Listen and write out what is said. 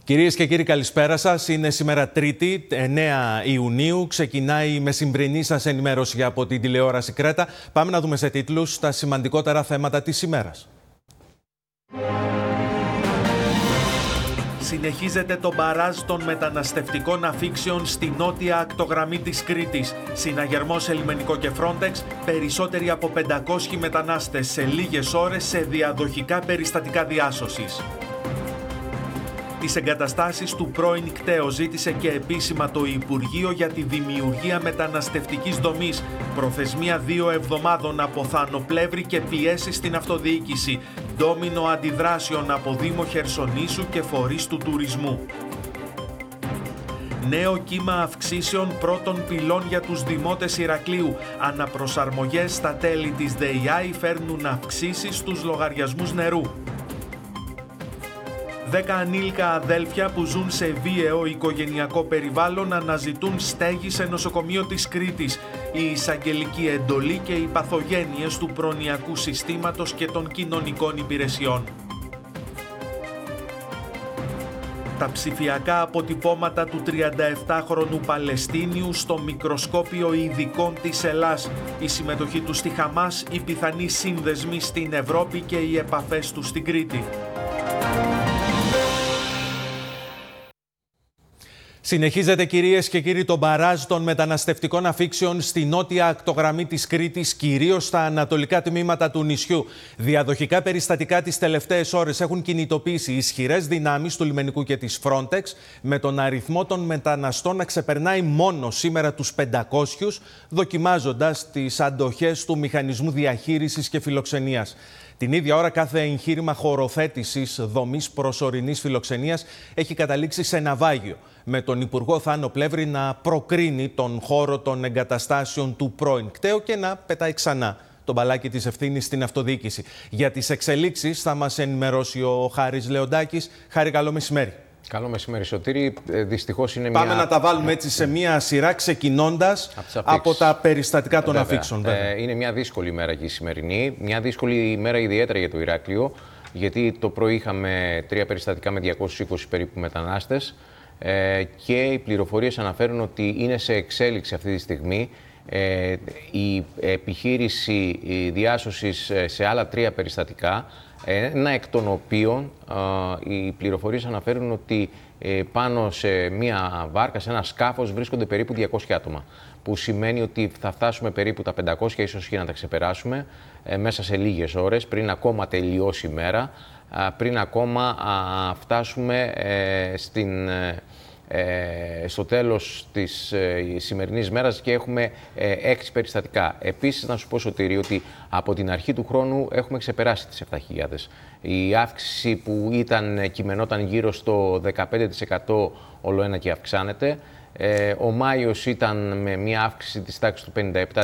Κυρίες και κύριοι, καλησπέρα σας. Είναι σήμερα Τρίτη, 9 Ιουνίου. Ξεκινάει η μεσημβρινή σας ενημέρωση από την τηλεόραση Κρέτα. Πάμε να δούμε σε τίτλους τα σημαντικότερα θέματα της ημέρας. Συνεχίζεται το μπαράζ των μεταναστευτικών αφήξεων στη νότια ακτογραμμή της Κρήτης. Συναγερμός σε λιμενικό και Frontex, περισσότεροι από 500 μετανάστες σε λίγες ώρες σε διαδοχικά περιστατικά διάσωσης. Τις εγκαταστάσεις του πρώην κταίου ζήτησε και επίσημα το Υπουργείο για τη δημιουργία μεταναστευτικής δομής. Προθεσμία 2 εβδομάδων από Θανοπλεύρη και πιέσεις στην αυτοδιοίκηση. Ντόμινο αντιδράσεων από Δήμο Χερσονήσου και φορείς του τουρισμού. Νέο κύμα αυξήσεων πρώτων πυλών για τους δημότες Ηρακλείου. Αναπροσαρμογές στα τέλη της ΔΕΙΑΗ φέρνουν αυξήσεις στους λογαριασμούς νερού. 10 ανήλικα αδέλφια που ζουν σε βίαιο οικογενειακό περιβάλλον αναζητούν στέγη σε νοσοκομείο της Κρήτης. Η εισαγγελική εντολή και οι παθογένειες του προνοιακού συστήματος και των κοινωνικών υπηρεσιών. Τα ψηφιακά αποτυπώματα του 37χρονου Παλαιστίνιου στο μικροσκόπιο ειδικών της Ελλάς. Η συμμετοχή του στη Χαμάς, οι πιθανοί σύνδεσμοι στην Ευρώπη και οι επαφές του στην Κρήτη. Συνεχίζεται, κυρίες και κύριοι, το μπαράζ των μεταναστευτικών αφήξεων στη νότια ακτογραμμή της Κρήτης, κυρίως στα ανατολικά τμήματα του νησιού. Διαδοχικά περιστατικά τις τελευταίες ώρες έχουν κινητοποιήσει ισχυρές δυνάμεις του λιμενικού και της Frontex, με τον αριθμό των μεταναστών να ξεπερνάει μόνο σήμερα τους 500, δοκιμάζοντας τις αντοχές του μηχανισμού διαχείρισης και φιλοξενίας. Την ίδια ώρα, κάθε εγχείρημα χωροθέτησης δομής προσωρινής φιλοξενίας έχει καταλήξει σε ναυάγιο, με τον Υπουργό Θανοπλεύρη να προκρίνει τον χώρο των εγκαταστάσεων του πρώην κταίου και να πετάει ξανά το μπαλάκι της ευθύνης στην αυτοδιοίκηση. Για τις εξελίξεις θα μας ενημερώσει ο Χάρης Λεοντάκης. Χάρη, καλό μεσημέρι. Καλό μεσημέρι, Σωτήρη. Δυστυχώς είναι Πάμε να τα βάλουμε έτσι σε μία σειρά, ξεκινώντας από τα περιστατικά των αφήξεων. Είναι μια δύσκολη ημέρα και η σημερινή. Μια δύσκολη ημέρα ιδιαίτερα για το Ηράκλειο, γιατί το πρωί είχαμε 3 περιστατικά με 220 περίπου μετανάστες και οι πληροφορίες αναφέρουν ότι είναι σε εξέλιξη αυτή τη στιγμή η επιχείρηση διάσωσης σε άλλα 3 περιστατικά, ένα εκ των οποίων οι πληροφορίες αναφέρουν ότι πάνω σε μία βάρκα, σε ένα σκάφος, βρίσκονται περίπου 200 άτομα. Που σημαίνει ότι θα φτάσουμε περίπου τα 500, ίσως και να τα ξεπεράσουμε, μέσα σε λίγες ώρες, πριν ακόμα τελειώσει η μέρα, πριν ακόμα φτάσουμε στο τέλος της σημερινής μέρας και έχουμε 6 περιστατικά. Επίσης, να σου πω, Σωτήρη, ότι από την αρχή του χρόνου έχουμε ξεπεράσει τις 7.000. Η αύξηση που κειμενόταν γύρω στο 15% ολοένα και αυξάνεται. Ο Μάιος ήταν με μια αύξηση της τάξης του 57%.